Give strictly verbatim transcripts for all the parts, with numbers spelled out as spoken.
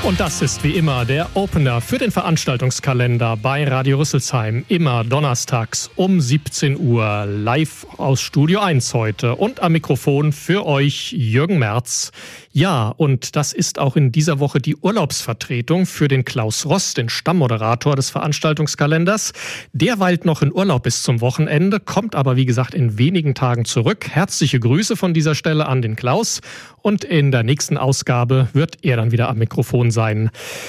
Und das ist wie immer der Opener für den Veranstaltungskalender bei Radio Rüsselsheim. Immer donnerstags um siebzehn Uhr live aus Studio eins heute. Und am Mikrofon für euch Jürgen Merz. Ja, und das ist auch in dieser Woche die Urlaubsvertretung für den Klaus Ross, den Stammmoderator des Veranstaltungskalenders. Der weilt noch in Urlaub bis zum Wochenende, kommt aber wie gesagt in wenigen Tagen zurück. Herzliche Grüße von dieser Stelle an den Klaus. Und in der nächsten Ausgabe wird er dann wieder am Mikrofon sein.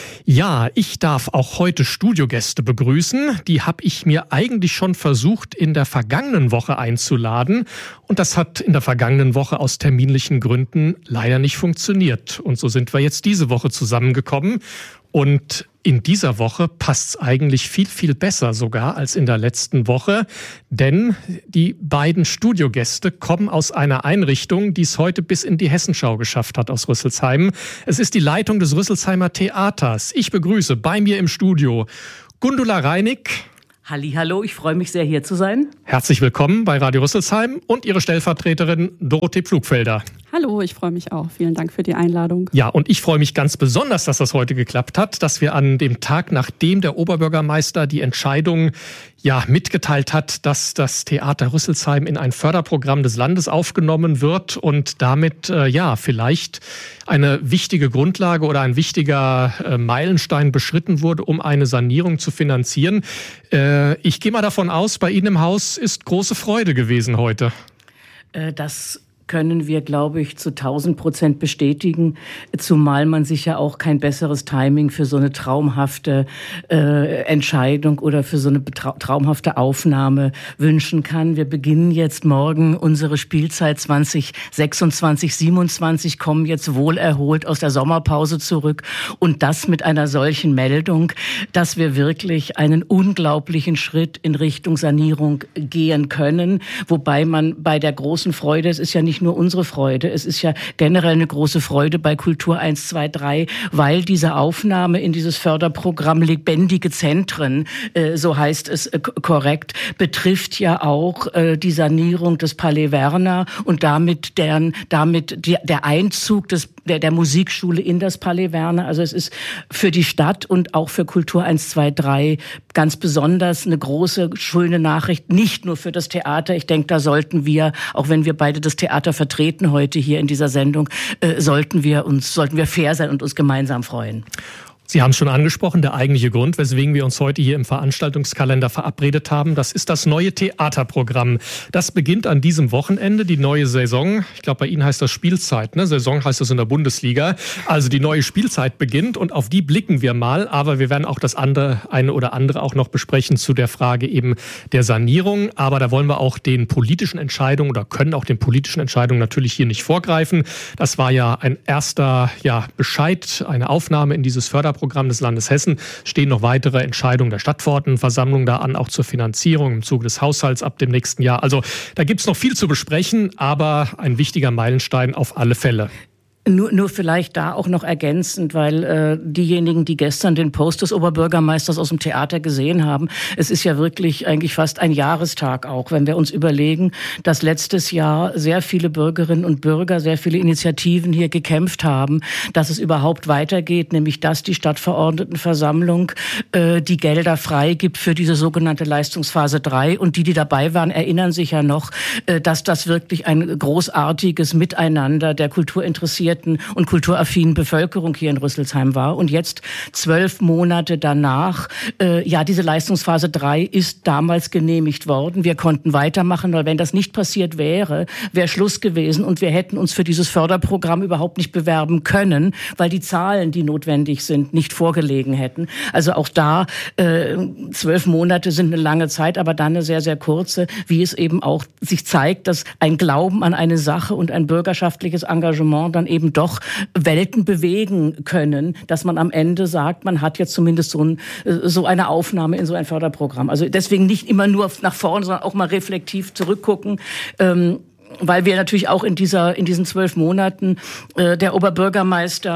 Ja, ich darf auch heute Studiogäste begrüßen. Die habe ich mir eigentlich schon versucht, in der vergangenen Woche einzuladen. Und das hat in der vergangenen Woche aus terminlichen Gründen leider nicht funktioniert. Und so sind wir jetzt diese Woche zusammengekommen. Und in dieser Woche passt es eigentlich viel, viel besser sogar als in der letzten Woche. Denn die beiden Studiogäste kommen aus einer Einrichtung, die es heute bis in die Hessenschau geschafft hat aus Rüsselsheim. Es ist die Leitung des Rüsselsheimer Theaters. Ich begrüße bei mir im Studio Gundula Reinig. Hallihallo, ich freue mich sehr, hier zu sein. Herzlich willkommen bei Radio Rüsselsheim und Ihre Stellvertreterin Dorothee Pflugfelder. Hallo, ich freue mich auch. Vielen Dank für die Einladung. Ja, und ich freue mich ganz besonders, dass das heute geklappt hat, dass wir an dem Tag, nachdem der Oberbürgermeister die Entscheidung ja mitgeteilt hat, dass das Theater Rüsselsheim in ein Förderprogramm des Landes aufgenommen wird und damit äh, ja vielleicht eine wichtige Grundlage oder ein wichtiger äh, Meilenstein beschritten wurde, um eine Sanierung zu finanzieren. Äh, ich gehe mal davon aus, bei Ihnen im Haus ist große Freude gewesen heute. Äh, das können wir, glaube ich, zu tausend Prozent bestätigen, zumal man sich ja auch kein besseres Timing für so eine traumhafte äh, Entscheidung oder für so eine betra- traumhafte Aufnahme wünschen kann. Wir beginnen jetzt morgen unsere Spielzeit zwanzig sechsundzwanzig siebenundzwanzig, kommen jetzt wohlerholt aus der Sommerpause zurück und das mit einer solchen Meldung, dass wir wirklich einen unglaublichen Schritt in Richtung Sanierung gehen können, wobei man bei der großen Freude, es ist ja nicht nur unsere Freude, es ist ja generell eine große Freude bei Kultur eins, zwei, drei, weil diese Aufnahme in dieses Förderprogramm Lebendige Zentren, äh, so heißt es äh, korrekt, betrifft ja auch äh, die Sanierung des Palais Werner und damit, deren, damit die, der Einzug des, der, der Musikschule in das Palais Werner. Also es ist für die Stadt und auch für Kultur eins, zwei, drei ganz besonders eine große, schöne Nachricht, nicht nur für das Theater. Ich denke, da sollten wir, auch wenn wir beide das Theater vertreten heute hier in dieser Sendung, äh, sollten wir uns, sollten wir fair sein und uns gemeinsam freuen. Sie haben es schon angesprochen, der eigentliche Grund, weswegen wir uns heute hier im Veranstaltungskalender verabredet haben, das ist das neue Theaterprogramm. Das beginnt an diesem Wochenende, die neue Saison. Ich glaube, bei Ihnen heißt das Spielzeit, ne? Saison heißt das in der Bundesliga. Also die neue Spielzeit beginnt und auf die blicken wir mal. Aber wir werden auch das andere, eine oder andere auch noch besprechen zu der Frage eben der Sanierung. Aber da wollen wir auch den politischen Entscheidungen oder können auch den politischen Entscheidungen natürlich hier nicht vorgreifen. Das war ja ein erster ja, Bescheid, eine Aufnahme in dieses Förderprogramm. Programm des Landes Hessen stehen noch weitere Entscheidungen der Stadtverordnetenversammlung da an, auch zur Finanzierung im Zuge des Haushalts ab dem nächsten Jahr. Also da gibt es noch viel zu besprechen, aber ein wichtiger Meilenstein auf alle Fälle. Nur, nur vielleicht da auch noch ergänzend, weil äh, diejenigen, die gestern den Post des Oberbürgermeisters aus dem Theater gesehen haben, es ist ja wirklich eigentlich fast ein Jahrestag auch, wenn wir uns überlegen, dass letztes Jahr sehr viele Bürgerinnen und Bürger, sehr viele Initiativen hier gekämpft haben, dass es überhaupt weitergeht, nämlich dass die Stadtverordnetenversammlung äh, die Gelder freigibt für diese sogenannte Leistungsphase drei. Und die, die dabei waren, erinnern sich ja noch, äh, dass das wirklich ein großartiges Miteinander der Kulturinteressierten und kulturaffinen Bevölkerung hier in Rüsselsheim war. Und jetzt, zwölf Monate danach, äh, ja, diese Leistungsphase drei ist damals genehmigt worden. Wir konnten weitermachen, weil wenn das nicht passiert wäre, wäre Schluss gewesen und wir hätten uns für dieses Förderprogramm überhaupt nicht bewerben können, weil die Zahlen, die notwendig sind, nicht vorgelegen hätten. Also auch da, äh, zwölf Monate sind eine lange Zeit, aber dann eine sehr, sehr kurze, wie es eben auch sich zeigt, dass ein Glauben an eine Sache und ein bürgerschaftliches Engagement dann eben doch Welten bewegen können, dass man am Ende sagt, man hat jetzt zumindest so, ein, so eine Aufnahme in so ein Förderprogramm. Also deswegen nicht immer nur nach vorne, sondern auch mal reflektiv zurückgucken. Ähm, weil wir natürlich auch in dieser in diesen zwölf Monaten äh, der Oberbürgermeister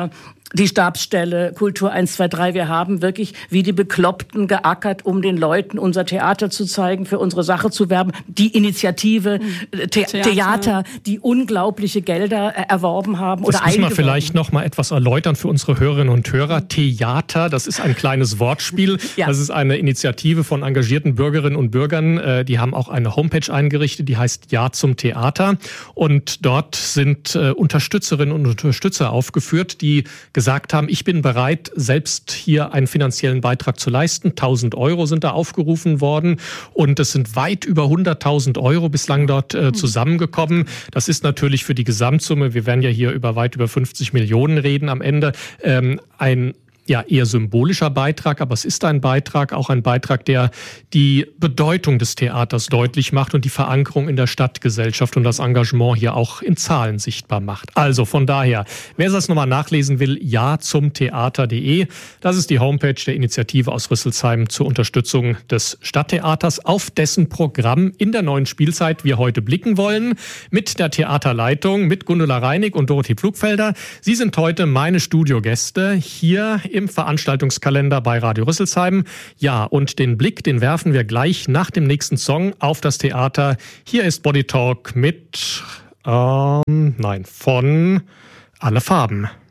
die Stabsstelle Kultur eins, zwei, drei. Wir haben wirklich wie die Bekloppten geackert, um den Leuten unser Theater zu zeigen, für unsere Sache zu werben. Die Initiative The- Theater. Theater, die unglaubliche Gelder erworben haben. Das oder müssen wir vielleicht noch mal etwas erläutern für unsere Hörerinnen und Hörer. Theater, das ist ein kleines Wortspiel. Ja. Das ist eine Initiative von engagierten Bürgerinnen und Bürgern. Die haben auch eine Homepage eingerichtet, die heißt Ja zum Theater. Und dort sind Unterstützerinnen und Unterstützer aufgeführt, die gesagt haben, ich bin bereit, selbst hier einen finanziellen Beitrag zu leisten. tausend Euro sind da aufgerufen worden und es sind weit über hunderttausend Euro bislang dort äh, zusammengekommen. Das ist natürlich für die Gesamtsumme, wir werden ja hier über weit über fünfzig Millionen reden am Ende, ähm, ein ja, eher symbolischer Beitrag, aber es ist ein Beitrag, auch ein Beitrag, der die Bedeutung des Theaters deutlich macht und die Verankerung in der Stadtgesellschaft und das Engagement hier auch in Zahlen sichtbar macht. Also von daher, wer das nochmal nachlesen will, ja zum Theater punkt de. Das ist die Homepage der Initiative aus Rüsselsheim zur Unterstützung des Stadttheaters, auf dessen Programm in der neuen Spielzeit wir heute blicken wollen, mit der Theaterleitung, mit Gundula Reinig und Dorothee Pflugfelder. Sie sind heute meine Studiogäste hier im Veranstaltungskalender bei Radio Rüsselsheim. Ja, und den Blick, den werfen wir gleich nach dem nächsten Song auf das Theater. Hier ist Body Talk mit, ähm, nein, von Alle Farben.